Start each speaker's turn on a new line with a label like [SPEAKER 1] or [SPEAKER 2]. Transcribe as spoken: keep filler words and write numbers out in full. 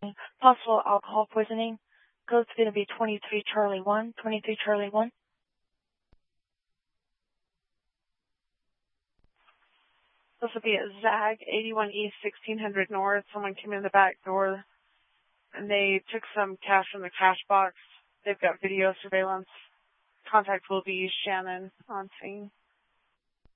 [SPEAKER 1] Possible alcohol poisoning. Code's going to be twenty-three Charlie one. twenty-three Charlie one. This will be at Zag, eighty-one East, sixteen hundred North. Someone came in the back door, and they took some cash from the cash box. They've got video surveillance. Contact will be Shannon on scene.